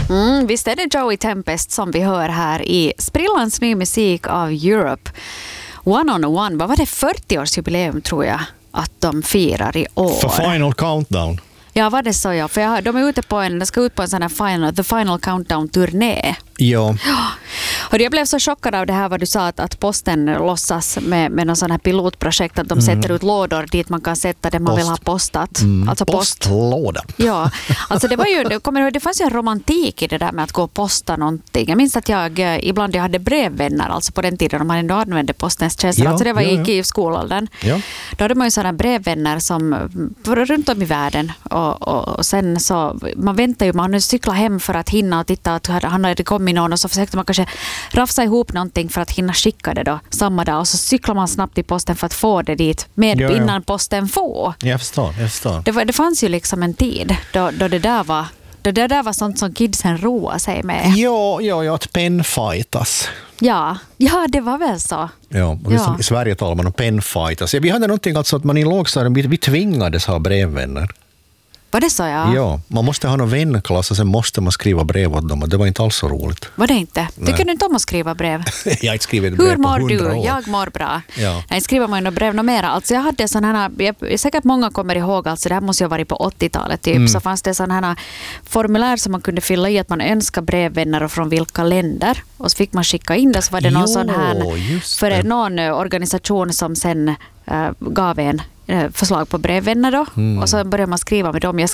Visst är det Joey Tempest som vi hör här i sprillans ny musik av Europe. One on One, vad var det 40-årsjubileum tror jag att de firar i år? För Final Countdown. Ja, var det så ja. För de är ute på de ska ut på en sån här The Final Countdown-turné. Ja. Och jag blev så chockad av det här vad du sa att posten låtsas med någon sån här pilotprojekt att de sätter ut lådor dit man kan sätta det man vill ha postat. Alltså postlåda. Ja, alltså det var ju, det fanns ju en romantik i det där med att gå och posta någonting. Jag minns att jag hade brevvänner, alltså på den tiden de hade ändå använde postens tjänster. Ja, alltså det var i skolåldern. Ja. Då hade man ju sådana brevvänner som runt om i världen och sen så, man väntar ju, man cyklar hem för att hinna och titta att han hade kommit någon och så försökte man kanske rafsa ihop någonting för att hinna skicka det då samma dag och så cyklar man snabbt i posten för att få det dit innan posten får. Jag förstår. Det fanns ju liksom en tid då det där var sånt som kidsen roade sig med. Ja, att pennfightas. Ja, det var väl så. Ja, och i Sverige talar man om pennfightas. Vi hade någonting alltså att man i lågstadiet, vi tvingades ha brevvänner. Var det så, ja? Ja, man måste ha någon vänklass och sen måste man skriva brev åt dem. Det var inte alls så roligt. Var det inte? Tycker du inte om att skriva brev? Jag har inte skrivit brev på 100 år. Hur mår du? Jag mår bra. Ja. Nej, skriver man ju brev något mera. Alltså jag hade sådana här, säkert många kommer ihåg, alltså det här måste ju ha varit på 80-talet typ, så fanns det sådana här formulär som man kunde fylla i att man önskar brevvänner och från vilka länder. Och så fick man skicka in det, så var det någon sån här, för någon organisation som sen gav en förslag på brevvänner då. Och så började man skriva med dem. Jag